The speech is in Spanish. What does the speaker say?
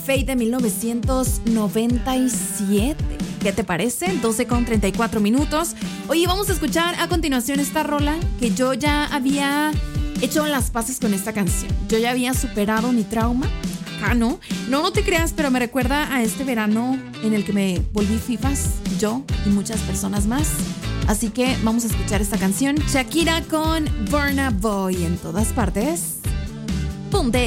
Fate de 1997. ¿Qué te parece? 12:34. Oye, vamos a escuchar a continuación esta rola que yo ya había hecho las paces con esta canción. Yo ya había superado mi trauma. Ah, no te creas, pero me recuerda a este verano en el que me volví fifas, yo y muchas personas más. Así que vamos a escuchar esta canción. Shakira con Burna Boy en todas partes. Ponte